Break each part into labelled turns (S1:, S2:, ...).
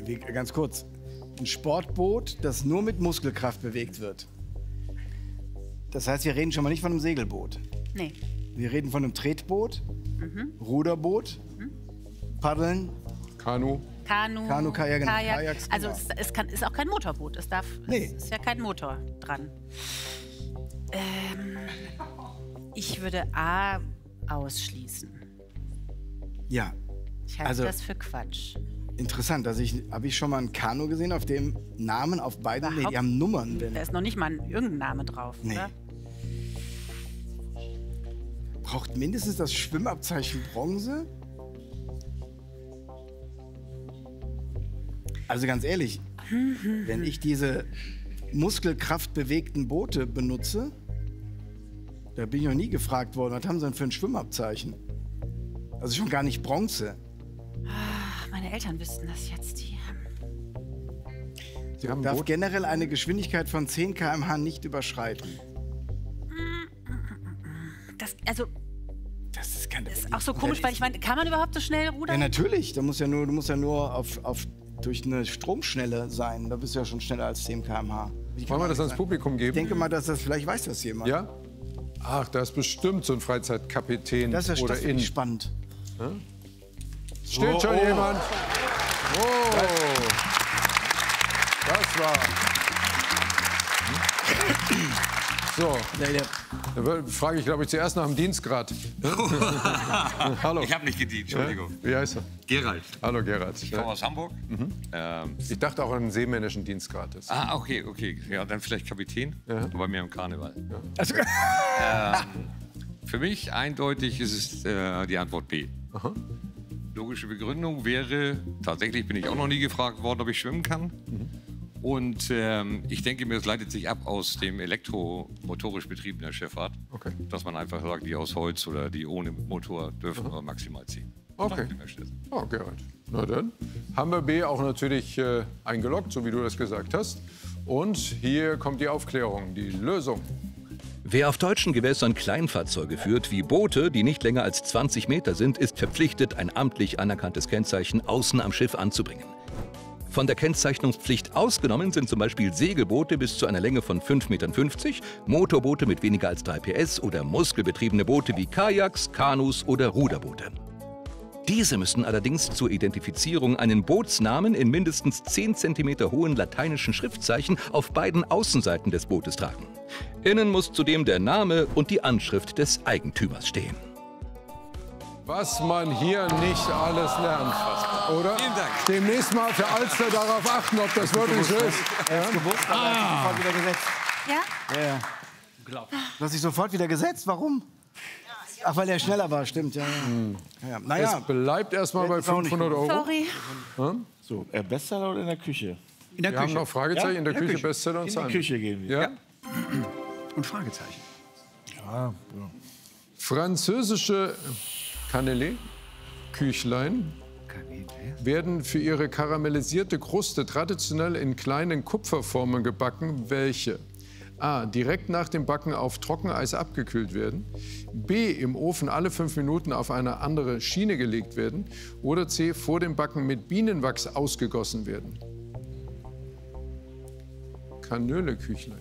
S1: Ganz kurz. Ein Sportboot, das nur mit Muskelkraft bewegt wird. Das heißt, wir reden schon mal nicht von einem Segelboot.
S2: Nee.
S1: Wir reden von einem Tretboot, Ruderboot, Paddeln.
S3: Kanu.
S2: Kanu,
S1: Kajak, genau.
S2: Kajak.
S1: Kajaks,
S2: Also
S1: genau.
S2: es ist auch kein Motorboot. Es ist ja kein Motor dran. Ich würde A ausschließen.
S1: Ja,
S2: Ich halte
S1: Also-
S2: das für Quatsch.
S1: interessant. Habe ich schon mal ein Kanu gesehen, auf dem Namen auf beiden, nee, die
S2: Überhaupt-
S1: haben Nummern.
S2: Da ist noch nicht mal irgendein Name drauf,
S1: Nee.
S2: oder?
S1: Braucht mindestens das Schwimmabzeichen Bronze? Also ganz ehrlich, wenn ich diese muskelkraftbewegten Boote benutze, da bin ich noch nie gefragt worden, was haben sie denn für ein Schwimmabzeichen? Also schon gar nicht Bronze.
S2: Ach, meine Eltern wüssten das jetzt. Die
S3: Sie haben ein
S1: Darf
S3: Boot.
S1: generell eine Geschwindigkeit von 10 km/h nicht überschreiten.
S2: also
S1: Das ist keine
S2: ist auch so komisch, weil ich meine, kann man überhaupt so schnell
S1: Ja,
S2: rudern?
S1: natürlich. Du musst ja nur durch eine Stromschnelle sein. Da bist du ja schon schneller als 10 km/h.
S3: Wollen wir das ans Publikum
S1: Ich
S3: geben?
S1: denke mal, dass das vielleicht weiß das jemand.
S3: Ja? Ach, da ist bestimmt so ein Freizeitkapitän
S1: Das ist
S3: oder
S1: das finde ich spannend.
S3: Steht schon jemand? Oh, das war. So, da frage ich, glaube ich, zuerst nach dem Dienstgrad. Hallo.
S4: Ich habe nicht gedient, Entschuldigung.
S3: Wie heißt er?
S4: Gerald.
S3: Hallo, Gerhard.
S4: Ich komme aus Hamburg.
S3: Ich dachte auch an einen seemännischen Dienstgrad. Ist.
S4: Okay. Ja, dann vielleicht Kapitän.
S3: Ja.
S4: Bei mir im Karneval.
S1: Also,
S4: Für mich eindeutig ist es die Antwort B.
S3: Aha.
S4: Logische Begründung wäre, tatsächlich bin ich auch noch nie gefragt worden, ob ich schwimmen kann. Und ich denke mir, es leitet sich ab aus dem elektromotorisch betriebener Schifffahrt.
S3: Okay.
S4: Dass man einfach sagt, die aus Holz oder die ohne Motor dürfen nur maximal ziehen.
S3: Okay. Oh, Gerhard. Na dann haben wir B auch natürlich eingeloggt, so wie du das gesagt hast. Und hier kommt die Aufklärung, die Lösung.
S5: Wer auf deutschen Gewässern Kleinfahrzeuge führt, wie Boote, die nicht länger als 20 Meter sind, ist verpflichtet, ein amtlich anerkanntes Kennzeichen außen am Schiff anzubringen. Von der Kennzeichnungspflicht ausgenommen sind zum Beispiel Segelboote bis zu einer Länge von 5,50 Metern, Motorboote mit weniger als 3 PS oder muskelbetriebene Boote wie Kajaks, Kanus oder Ruderboote. Diese müssen allerdings zur Identifizierung einen Bootsnamen in mindestens 10 cm hohen lateinischen Schriftzeichen auf beiden Außenseiten des Bootes tragen. Innen muss zudem der Name und die Anschrift des Eigentümers stehen.
S3: Was man hier nicht alles lernt, oder?
S4: Vielen Dank.
S3: Demnächst mal für Alster darauf achten, ob das wirklich so ist.
S1: gewusst, aber er hat sich sofort wieder gesetzt.
S2: Ja?
S1: Ja, ja. Du hast dich sofort wieder gesetzt? Warum? Ach, weil er schneller war, stimmt. Ja, ja. Naja,
S3: Es bleibt erstmal bei
S1: Ist auch nicht
S3: 500 Euro.
S2: Sorry.
S6: So, Bestseller oder in der Küche?
S7: In der
S3: Wir haben
S7: Küche.
S3: noch Fragezeichen in der
S7: in der
S3: Küche,
S7: Küche.
S3: Bestseller und
S6: In die
S3: Zahlen.
S6: Küche gehen wir.
S3: Ja?
S7: Und Fragezeichen.
S3: Französische Canelé, Küchlein, werden für ihre karamellisierte Kruste traditionell in kleinen Kupferformen gebacken, welche A. direkt nach dem Backen auf Trockeneis abgekühlt werden, B. im Ofen alle 5 Minuten auf eine andere Schiene gelegt werden oder C. vor dem Backen mit Bienenwachs ausgegossen werden. Kanöle-Küchlein.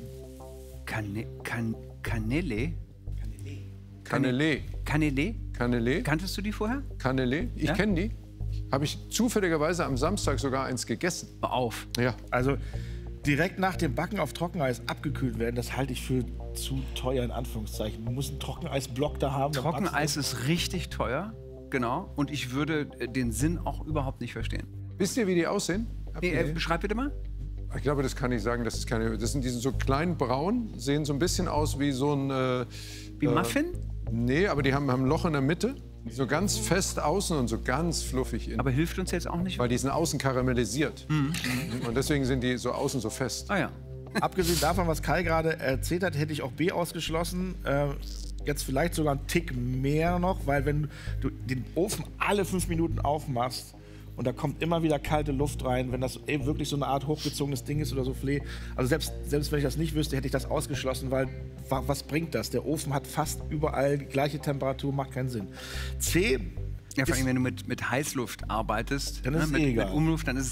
S7: Canelle?
S3: Canelé.
S7: Canelle?
S3: Canelé.
S7: Kanntest du die vorher?
S3: Canelé. Ich
S7: Ja?
S3: kenne die. Habe ich zufälligerweise am Samstag sogar eins gegessen.
S7: Hör auf.
S3: Ja.
S6: Also direkt nach dem Backen auf Trockeneis abgekühlt werden, das halte ich für zu teuer in Anführungszeichen. Man muss einen Trockeneisblock da haben. dann
S7: Trockeneis ist richtig teuer. Genau. Und ich würde den Sinn auch überhaupt nicht verstehen.
S3: Wisst ihr, wie die aussehen? Habt
S7: Nee,
S3: ihr die?
S7: beschreib bitte mal.
S3: Ich glaube, das kann ich sagen. Das ist keine. Das sind so klein braun, sehen so ein bisschen aus wie so ein.
S7: Wie Muffin?
S3: Nee, aber die haben ein Loch in der Mitte. So ganz fest außen und so ganz fluffig innen.
S7: Aber hilft uns jetzt auch nicht.
S3: Weil die sind außen karamellisiert. Und deswegen sind die so außen so fest.
S7: Ah ja.
S6: Abgesehen davon, was Kai gerade erzählt hat, hätte ich auch B ausgeschlossen. Jetzt vielleicht sogar einen Tick mehr noch, weil wenn du den Ofen alle 5 Minuten aufmachst und da kommt immer wieder kalte Luft rein, wenn das eben wirklich so eine Art hochgezogenes Ding ist oder Soufflé. Also selbst wenn ich das nicht wüsste, hätte ich das ausgeschlossen, weil was bringt das? Der Ofen hat fast überall die gleiche Temperatur, macht keinen Sinn. C
S7: Ja, vor allem, wenn du mit Heißluft arbeitest,
S6: Dann ist es
S7: mit
S6: egal.
S7: Umluft, dann ist